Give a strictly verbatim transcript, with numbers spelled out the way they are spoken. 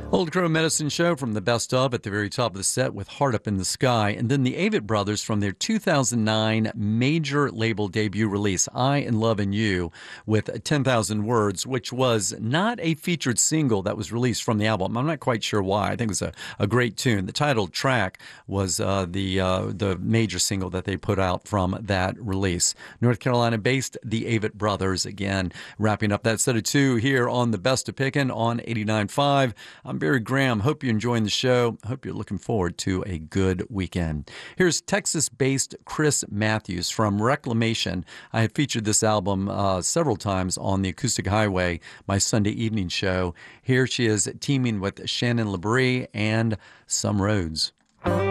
Old Crow Medicine Show from the best of at the very top of the set with Heart Up in the Sky. And then the Avett Brothers from their two thousand nine major label debut release, I in Love and You, with ten thousand Words, which was not a featured single that was released from the album. I'm not quite sure why. I think it was a, a great tune. The title track was uh, the, uh, the major single that they put out from that release. North Carolina-based the Avett Brothers, again, wrapping up that set of two here on the Best of Pickin' on eighty-nine point five. I'm Barry Graham. Hope you're enjoying the show. Hope you're looking forward to a good weekend. Here's Texas-based Chris Matthews from Reclamation. I have featured this album uh, several times on the Acoustic Highway, my Sunday evening show. Here she is teaming with Shannon LaBrie and Some Roads.